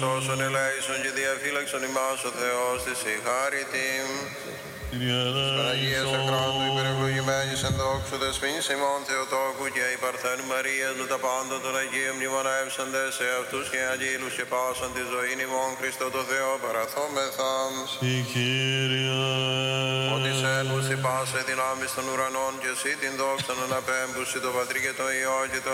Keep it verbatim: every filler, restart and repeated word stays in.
σώσον ελέησον και διαφύλαξον ημάς ο Θεός της η χάρητη. Παναγίας Αρκράντου υπερευλογημένης εν δόξου δεσποίνης ημών Θεοτόκου και η Παρθένου Μαρίας με τα πάντα των Αγίων μνημονεύσαντες σε αυτούς και αγγείλους και πάσαν τη ζωήν ημών Χριστό το Θεό παραθόμεθα. Συ Κύριε. Ότι σε έλβουσι πάσε δυνάμεις των ουρανών και εσύ την δόξα να αναπέμπουσι το Πατρί και το Υιό και το